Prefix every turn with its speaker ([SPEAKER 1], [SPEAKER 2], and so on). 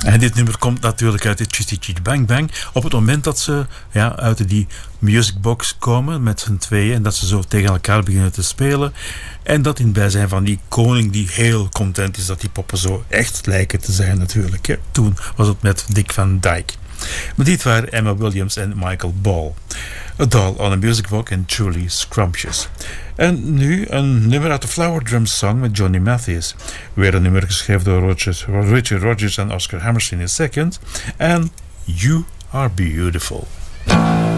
[SPEAKER 1] En dit nummer komt natuurlijk uit de Chitty Chitty Bang Bang. Op het moment dat ze uit die musicbox komen met z'n tweeën. En dat ze zo tegen elkaar beginnen te spelen. En dat in het bijzijn van die koning die heel content is dat die poppen zo echt lijken te zijn natuurlijk. Hè. Toen was het met Dick Van Dyke. Maar dit waren Emma Williams en Michael Ball. A Doll on a Music Walk en Truly Scrumptious. En nu een nummer uit de Flower Drum Song met Johnny Mathis. Weer een nummer geschreven door Richard Rodgers en Oscar Hammerstein II. En You Are Beautiful.